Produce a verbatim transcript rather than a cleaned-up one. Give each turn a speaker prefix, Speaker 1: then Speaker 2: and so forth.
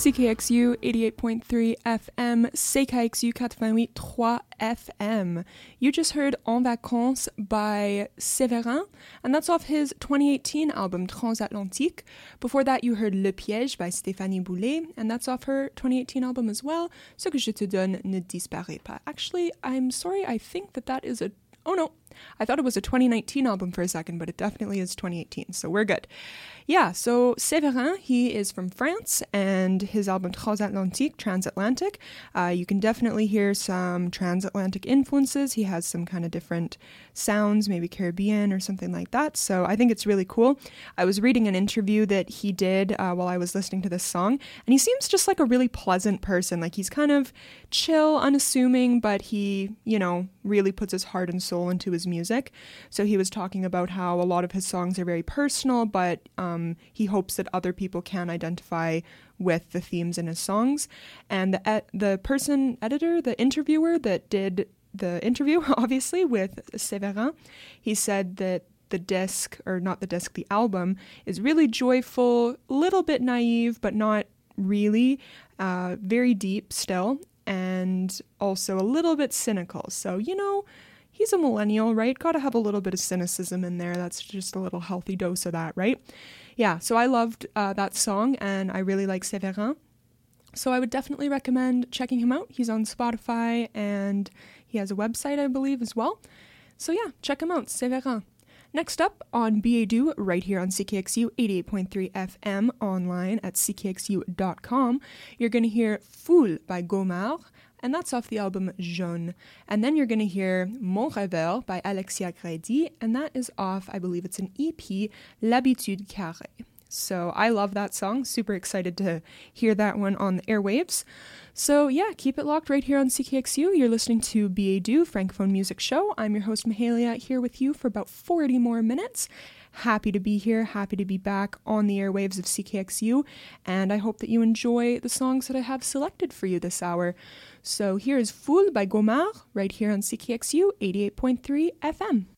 Speaker 1: C K X U eighty-eight point three F M, C K X U quatre-vingt-huit point trois F M. You just heard En Vacances by Séverin, and that's off his twenty eighteen album Transatlantique. Before that, you heard Le Piège by Stéphanie Boulay, and that's off her twenty eighteen album as well, Ce que je te donne ne disparaît pas. Actually, I'm sorry, I think that that is a... Oh no, I thought it was a twenty nineteen album for a second, but it definitely is twenty eighteen, so we're good. Yeah, so Séverin, he is from France, and his album Transatlantique, Transatlantic, uh, you can definitely hear some transatlantic influences. He has some kind of different sounds, maybe Caribbean or something like that, so I think it's really cool. I was reading an interview that he did uh, while I was listening to this song, and he seems just like a really pleasant person. Like, he's kind of chill, unassuming, but he, you know, really puts his heart and soul into his music. So he was talking about how a lot of his songs are very personal, but um, he hopes that other people can identify with the themes in his songs. And the ed- the person, editor, the interviewer that did the interview, obviously, with Séverin, he said that the disc, or not the disc, the album, is really joyful, a little bit naive, but not really, uh, very deep still, and also a little bit cynical. So, you know, he's a millennial, right? Gotta have a little bit of cynicism in there. That's just a little healthy dose of that, right? Yeah, so I loved uh, that song, and I really like Séverin. So I would definitely recommend checking him out. He's on Spotify, and he has a website, I believe, as well. So yeah, check him out, Séverin. Next up on Billet-Doux, right here on C K X U eighty-eight point three F M, online at c k x u dot com, you're going to hear Foule by Gomard, and that's off the album Jaune. And then you're going to hear Mon Rêveur by Alexia Grady, and that is off, I believe it's an E P, L'Habitude Carrée. So I love that song, super excited to hear that one on the airwaves. So yeah, keep it locked right here on C K X U. You're listening to Billet-Doux, Francophone Music Show. I'm your host, Mahalia, here with you for about forty more minutes. Happy to be here, happy to be back on the airwaves of C K X U, and I hope that you enjoy the songs that I have selected for you this hour. So here is Foule by Gomard, right here on C K X U eighty-eight point three F M.